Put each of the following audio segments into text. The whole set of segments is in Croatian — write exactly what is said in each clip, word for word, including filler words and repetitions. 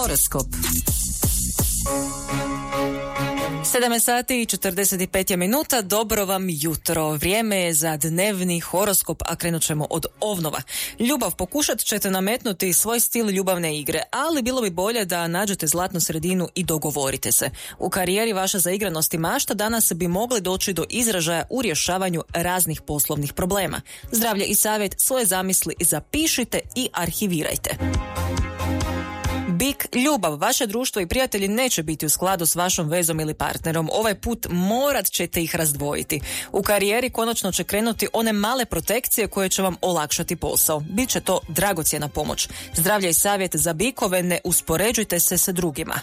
Horoskop. sedam sati i četrdeset pet minuta, dobro vam jutro. Vrijeme je za dnevni horoskop, a krenut ćemo od Ovnova. Ljubav, pokušat ćete nametnuti svoj stil ljubavne igre, ali bilo bi bolje da nađete zlatnu sredinu i dogovorite se. U karijeri vaša zaigranost i mašta danas bi mogli doći do izražaja u rješavanju raznih poslovnih problema. Zdravlje i savjet, svoje zamisli zapišite i arhivirajte. Bik, ljubav, vaše društvo i prijatelji neće biti u skladu s vašom vezom ili partnerom. Ovaj put morat ćete ih razdvojiti. U karijeri konačno će krenuti one male protekcije koje će vam olakšati posao. Biće to dragocjena pomoć. Zdravlje i savjet za bikove, ne uspoređujte se sa drugima.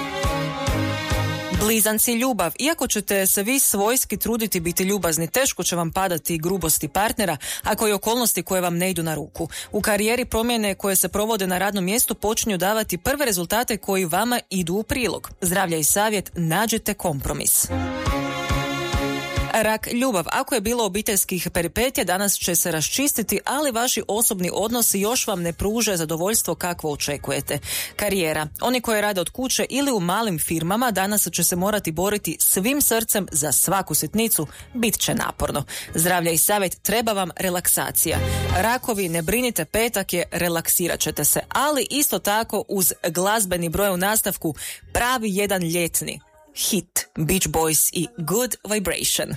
Blizanci, ljubav. Iako ćete se vi svojski truditi biti ljubazni, teško će vam padati grubosti partnera, ako i okolnosti koje vam ne idu na ruku. U karijeri promjene koje se provode na radnom mjestu počinju davati prve rezultate koji vama idu u prilog. Zdravlje i savjet, nađite kompromis. Rak, ljubav. Ako je bilo obiteljskih peripetija, danas će se raščistiti, ali vaši osobni odnosi još vam ne pruže zadovoljstvo kakvo očekujete. Karijera. Oni koji rade od kuće ili u malim firmama danas će se morati boriti svim srcem za svaku sitnicu. Bit će naporno. Zdravlje i savjet, treba vam relaksacija. Rakovi, ne brinite, petak je, relaksirat ćete se, ali isto tako uz glazbeni broj u nastavku pravi jedan ljetni hit, Beach Boys i Good Vibration.